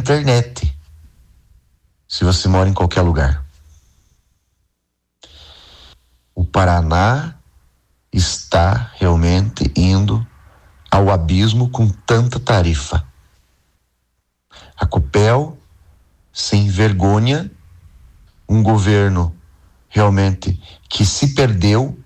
internet, se você mora em qualquer lugar. O Paraná está realmente indo ao abismo com tanta tarifa. A Copel, sem vergonha, um governo realmente que se perdeu,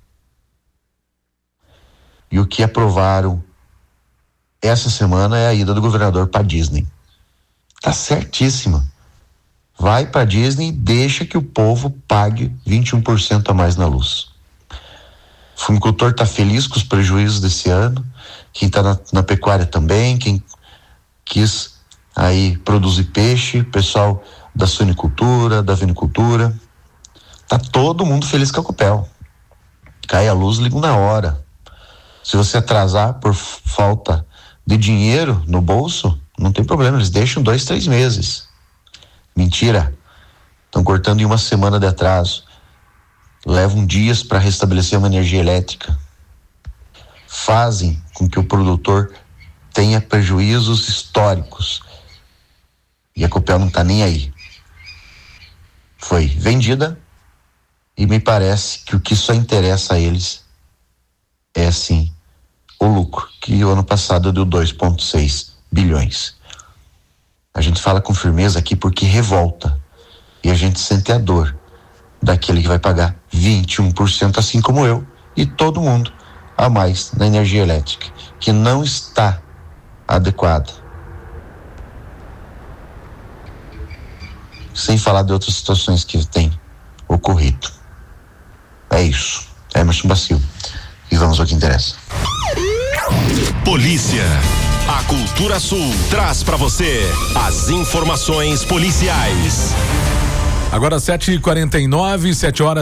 e o que aprovaram essa semana é a ida do governador para Disney. Tá certíssimo. Vai para Disney e deixa que o povo pague 21% a mais na luz. O fumicultor tá feliz com os prejuízos desse ano, quem tá na pecuária também, quem quis aí produzir peixe, pessoal da suinicultura, da vinicultura, tá todo mundo feliz com a Copel. Cai a luz, ligam na hora. Se você atrasar por falta de dinheiro no bolso, não tem problema, eles deixam 2-3 meses. Mentira, estão cortando em uma semana de atraso, levam dias para restabelecer uma energia elétrica, fazem com que o produtor tenha prejuízos históricos, e a Copel não está nem aí. Foi vendida, e me parece que o que só interessa a eles é sim o lucro, que o ano passado deu 2,6 bilhões. A gente fala com firmeza aqui porque revolta, e a gente sente a dor daquele que vai pagar 21%, assim como eu e todo mundo, a mais na energia elétrica, que não está adequada. Sem falar de outras situações que tem ocorrido. É isso. Emerson Bacil. E vamos ao que interessa. Polícia. A Cultura Sul traz para você as informações policiais. Agora 7h49,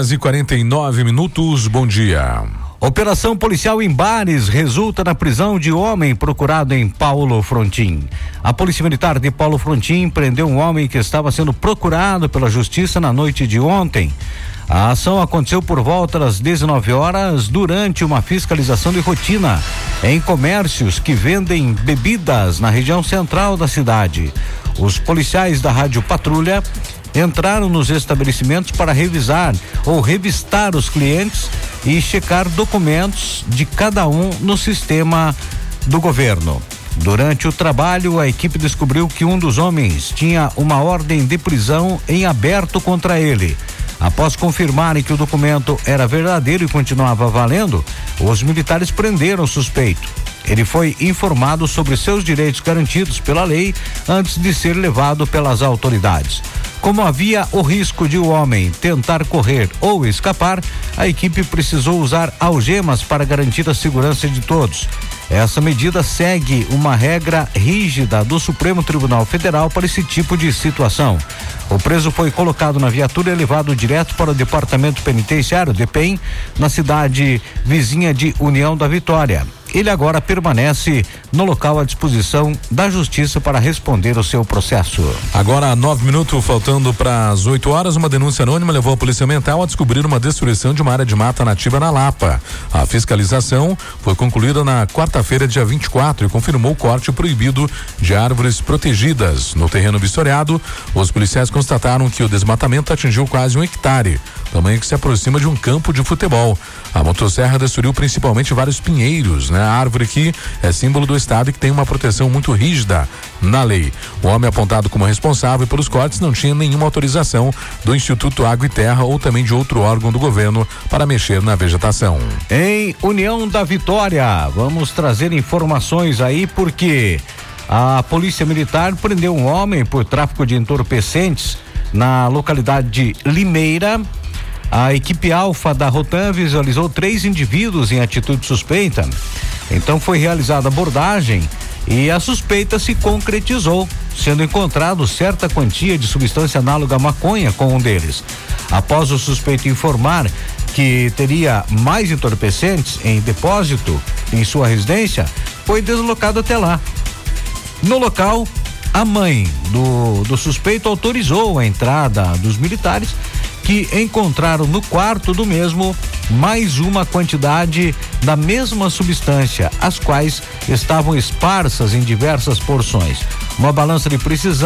7h49. Bom dia. Operação policial em Bares resulta na prisão de homem procurado em Paulo Frontin. A Polícia Militar de Paulo Frontin prendeu um homem que estava sendo procurado pela Justiça na noite de ontem. A ação aconteceu por volta das 19 horas durante uma fiscalização de rotina em comércios que vendem bebidas na região central da cidade. Os policiais da Rádio Patrulha entraram nos estabelecimentos para revisar ou revistar os clientes e checar documentos de cada um no sistema do governo. Durante o trabalho, a equipe descobriu que um dos homens tinha uma ordem de prisão em aberto contra ele. Após confirmarem que o documento era verdadeiro e continuava valendo, os militares prenderam o suspeito. Ele foi informado sobre seus direitos garantidos pela lei antes de ser levado pelas autoridades. Como havia o risco de o homem tentar correr ou escapar, a equipe precisou usar algemas para garantir a segurança de todos. Essa medida segue uma regra rígida do Supremo Tribunal Federal para esse tipo de situação. O preso foi colocado na viatura e levado direto para o Departamento Penitenciário, DEPEN, na cidade vizinha de União da Vitória. Ele agora permanece no local à disposição da Justiça para responder o seu processo. Agora 9 minutos faltando para as 8 horas, uma denúncia anônima levou a Polícia Ambiental a descobrir uma destruição de uma área de mata nativa na Lapa. A fiscalização foi concluída na quarta-feira, dia 24, e confirmou o corte proibido de árvores protegidas. No terreno vistoriado, os policiais constataram que o desmatamento atingiu quase 1 hectare, tamanho que se aproxima de um campo de futebol. A motosserra destruiu principalmente vários pinheiros, né? A árvore que é símbolo do estado e que tem uma proteção muito rígida na lei. O homem apontado como responsável pelos cortes não tinha nenhuma autorização do Instituto Água e Terra ou também de outro órgão do governo para mexer na vegetação. Em União da Vitória, vamos trazer informações aí porque a Polícia Militar prendeu um homem por tráfico de entorpecentes na localidade de Limeira. A equipe Alfa da Rotan visualizou 3 indivíduos em atitude suspeita. Então foi realizada abordagem e a suspeita se concretizou, sendo encontrado certa quantia de substância análoga à maconha com um deles. Após o suspeito informar que teria mais entorpecentes em depósito em sua residência, foi deslocado até lá. No local, a mãe do suspeito autorizou a entrada dos militares, que encontraram no quarto do mesmo mais uma quantidade da mesma substância, as quais estavam esparsas em diversas porções. Uma balança de precisão